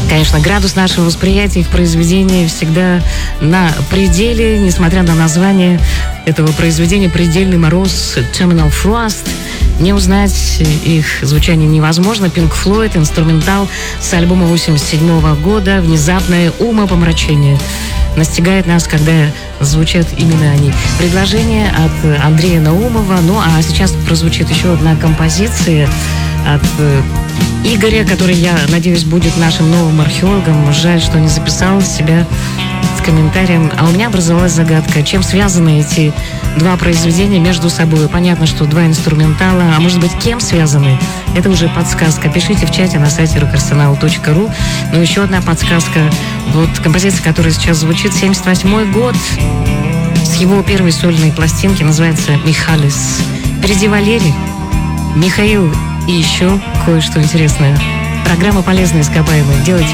Конечно, градус нашего восприятия их произведения всегда на пределе, несмотря на название этого произведения «Предельный мороз», «Terminal Frost». Не узнать их звучание невозможно. Pink Floyd, инструментал с альбома 1987 года «Внезапное умопомрачение». Настигает нас, когда звучат именно они. Предложение от Андрея Наумова. Ну, а сейчас прозвучит еще одна композиция от Игоря, который, я надеюсь, будет нашим новым археологом. Жаль, что не записал себя с комментарием. А у меня образовалась загадка, чем связаны эти два произведения между собой. Понятно, что два инструментала, а может быть, кем связаны? Это уже подсказка. Пишите в чате на сайте rockarsenal.ru. Но еще одна подсказка. Вот композиция, которая сейчас звучит, 1978 год. С его первой сольной пластинки, называется «Михалис». Впереди Валерий, Михаил и еще кое-что интересное. Программа «Полезные ископаемые». Делайте